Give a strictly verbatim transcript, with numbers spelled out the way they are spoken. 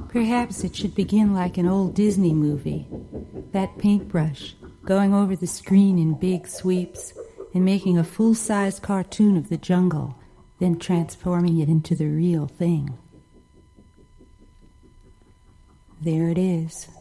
Perhaps it should begin like an old Disney movie. That paintbrush going over the screen in big sweeps and making a full-size cartoon of the jungle, then transforming it into the real thing. There it is.